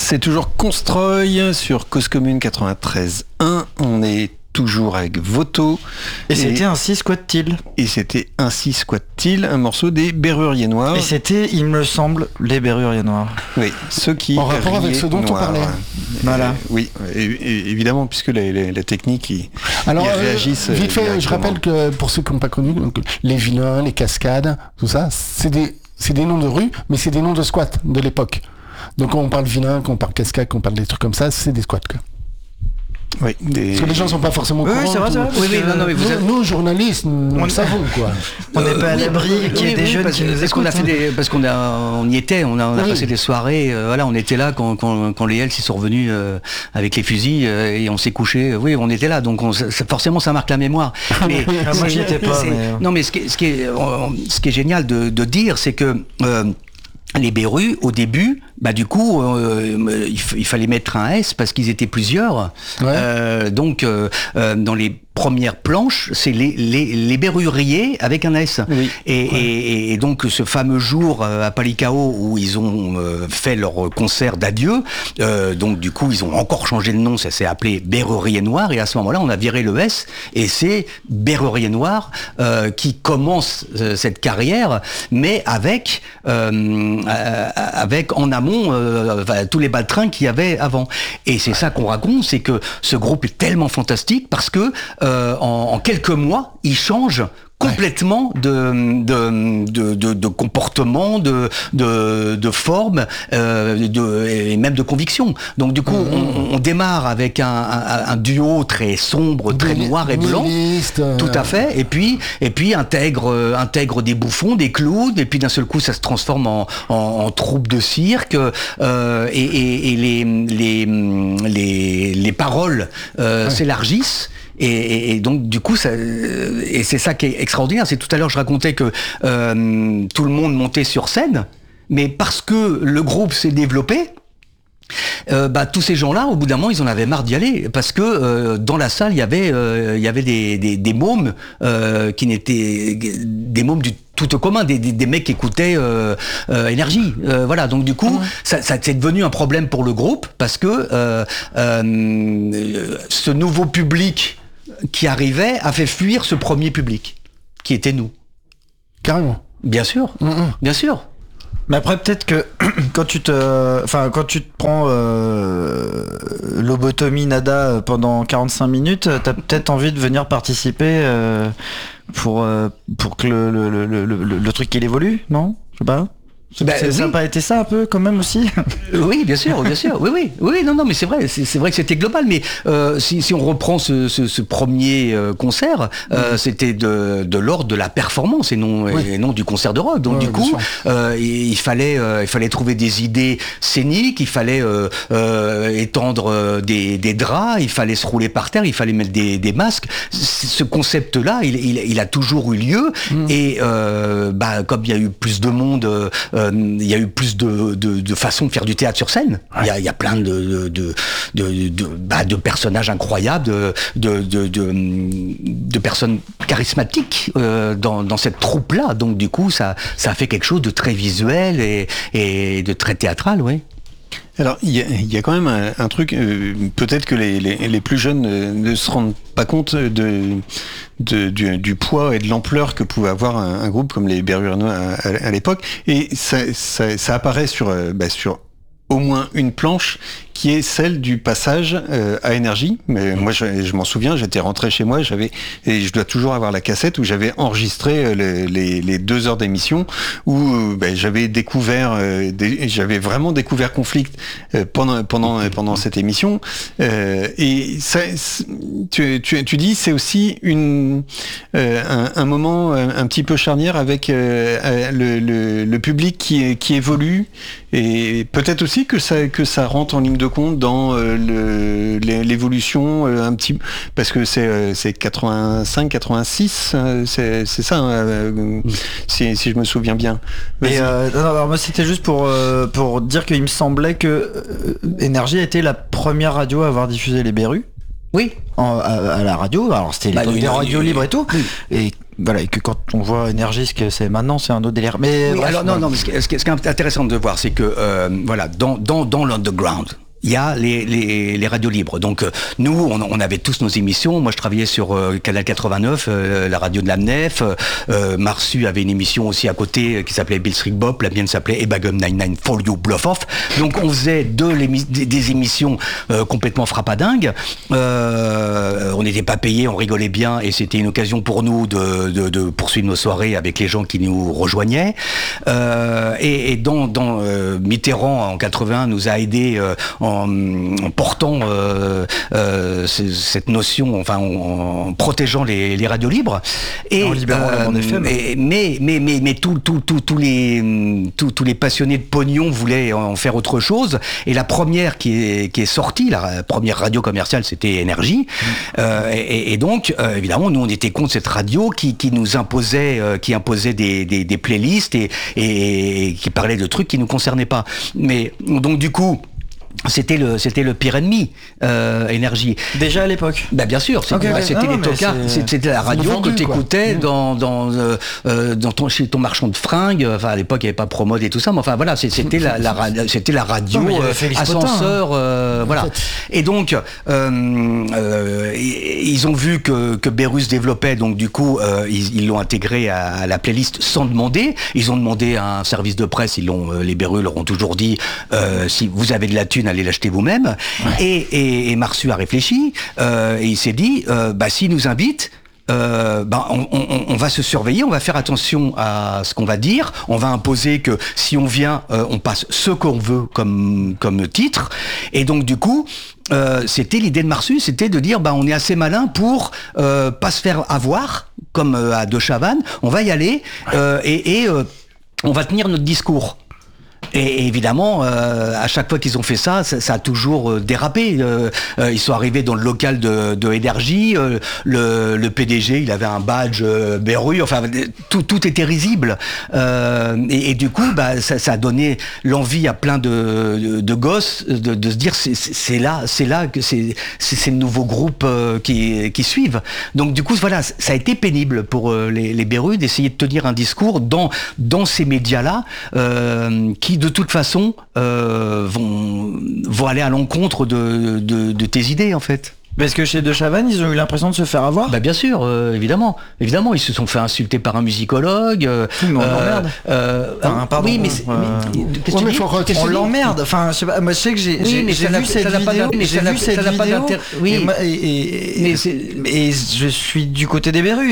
C'est toujours Constroy sur Cause Commune 93.1. On est toujours avec Voto. Et c'était Ainsi squatte-t-il. Et c'était Ainsi squatte-t-il, un morceau des Berruriers Noirs. Et c'était, il me semble, les Berruriers Noirs. Oui, ceux qui... En rapport avec ce dont on parlait. Voilà. Oui, évidemment, puisque la technique, ils réagissent. Vite fait, je rappelle que pour ceux qui n'ont pas connu, donc, les vilains, les cascades, tout ça, c'est des noms de rues, mais c'est des noms de squats de l'époque. Donc quand on parle vilain, quand on parle cascade, quand on parle des trucs comme ça, c'est des squats, quoi. Oui, parce que les gens sont pas forcément au courant. Oui, c'est vrai. Non, mais nous, journalistes, nous le savons, quoi. On n'est pas à l'abri qu'il y ait des jeunes qui nous écoutent. Parce qu'on y était, on a passé des soirées, on était là quand les Hells sont revenus avec les fusils et on s'est couché. Oui, on était là, donc forcément ça marque la mémoire. Mais moi j'y étais pas. Non, mais ce qui est génial de dire, c'est que les Berus, au début, du coup, il fallait mettre un S parce qu'ils étaient plusieurs. Ouais. Donc, dans les premières planches, c'est les Berruriers avec un S. Oui. Et donc, ce fameux jour à Palikao où ils ont fait leur concert d'adieu, donc du coup, ils ont encore changé de nom, ça s'est appelé Berruriers Noirs. Et à ce moment-là, on a viré le S et c'est Berruriers Noirs qui commence cette carrière, mais avec en amont tous les baltrins qu'il y avait avant. Et c'est ça qu'on raconte, c'est que ce groupe est tellement fantastique parce que en quelques mois, il change complètement de comportement, de forme, et même de conviction. Donc du coup, on démarre avec un duo très sombre, très noir et blanc, tout à fait. Et puis intègre des bouffons, des clowns, et puis d'un seul coup, ça se transforme en troupe de cirque, et les paroles s'élargissent. Et donc du coup, et c'est ça qui est extraordinaire. C'est tout à l'heure je racontais que tout le monde montait sur scène, mais parce que le groupe s'est développé, tous ces gens-là, au bout d'un moment, ils en avaient marre d'y aller parce que dans la salle, il y avait des mômes qui n'étaient des mômes du tout au commun, des mecs qui écoutaient Énergie. Voilà, donc du coup, ça c'est devenu un problème pour le groupe parce que ce nouveau public qui arrivait a fait fuir ce premier public, qui était nous. Carrément. Bien sûr, bien sûr. Mais après, peut-être que quand tu te prends lobotomie nada pendant 45 minutes, t'as peut-être envie de venir participer pour que le truc il évolue, non? Je sais pas. Ça n'a pas été ça un peu quand même aussi? Oui, bien sûr, oui, non, mais c'est vrai que c'était global, mais si on reprend ce premier concert, c'était de l'ordre de la performance et non du concert de rock. Donc du coup, il fallait trouver des idées scéniques, il fallait étendre des draps, il fallait se rouler par terre, il fallait mettre des masques. Ce concept-là, il a toujours eu lieu, et comme il y a eu plus de monde, il y a eu plus de façons de faire du théâtre sur scène. Il y a plein de personnages incroyables, de personnes charismatiques dans cette troupe-là. Donc du coup, ça a fait quelque chose de très visuel et de très théâtral, oui. Alors, il y a quand même un truc, peut-être que les plus jeunes ne se rendent pas compte du poids et de l'ampleur que pouvait avoir un groupe comme les Berruriers Noirs à l'époque. Et ça apparaît sur au moins une planche qui est celle du passage à Énergie. Mais moi, je m'en souviens, j'étais rentré chez moi, et je dois toujours avoir la cassette où j'avais enregistré les 2 heures d'émission où j'avais vraiment découvert Conflict pendant cette émission. Et ça, tu dis, c'est aussi un moment un petit peu charnière avec le public qui évolue, et peut-être aussi que ça rentre en ligne de compte dans l'évolution un petit, parce que c'est 85, 86, c'est ça, si je me souviens bien. Et alors moi c'était juste pour dire qu'il me semblait que Énergie a été la première radio à avoir diffusé les Berus. Oui. À la radio, alors c'était des radios libres et tout. Oui. Et voilà, et que quand on voit Énergie, ce que c'est maintenant, c'est un autre délire. Mais oui, alors non, mais ce qui est intéressant de voir, c'est que voilà, dans l'underground, il y a les radios libres. Donc nous, on avait tous nos émissions. Moi, je travaillais sur Canal 89, la radio de l'AMNEF. Marsu avait une émission aussi à côté qui s'appelait Bill Street Bop. La mienne s'appelait Ebagum 99 For You Bluff Off. Donc on faisait des émissions complètement frappadingues. On n'était pas payés, on rigolait bien, et c'était une occasion pour nous de poursuivre nos soirées avec les gens qui nous rejoignaient. Et dans Mitterrand en 81 nous a aidés en portant cette notion, enfin en protégeant les radios libres et en libérant la bande FM. Mais tous les passionnés de pognon voulaient en faire autre chose, et la première qui est sortie, la première radio commerciale, c'était Énergie. Et donc évidemment nous on était contre cette radio qui nous imposait des playlists et qui parlait de trucs qui nous concernaient pas. Mais donc du coup c'était le pire ennemi, Énergie. Déjà à l'époque. Bah bien sûr, c'était les tocards, c'était la radio que t'écoutais chez ton marchand de fringues. Enfin à l'époque il n'y avait pas Promode et tout ça, mais enfin voilà, c'était la radio ascenseur, voilà. Et donc ils ont vu que Beru se développait, donc du coup ils l'ont intégré à la playlist sans demander. Ils ont demandé à un service de presse, les Beru leur ont toujours dit si vous avez de la thune, allez l'acheter vous-même. Ouais. Et Marsu a réfléchi et il s'est dit s'il nous invite, on va se surveiller, on va faire attention à ce qu'on va dire, on va imposer que si on vient, on passe ce qu'on veut comme titre. Et donc du coup c'était l'idée de Marsu, c'était de dire on est assez malin pour pas se faire avoir comme à De Chavannes, on va y aller et on va tenir notre discours. Et évidemment, à chaque fois qu'ils ont fait ça a toujours dérapé. Ils sont arrivés dans le local de Énergie, le PDG, il avait un badge Beru, enfin tout était risible. Et du coup, ça a donné l'envie à plein de gosses de se dire c'est là que c'est le nouveau groupe qui suivent. Donc du coup, voilà, ça a été pénible pour les Beru d'essayer de tenir un discours dans ces médias-là qui de toute façon vont aller à l'encontre de tes idées en fait. Parce que chez De Chavannes, ils ont eu l'impression de se faire avoir. Bien sûr, évidemment, ils se sont fait insulter par un musicologue. On l'emmerde. Pardon. Oui, mais on l'emmerde. Enfin, je sais pas. Moi, je sais que j'ai vu cette vidéo. Mais je suis du côté des Beru.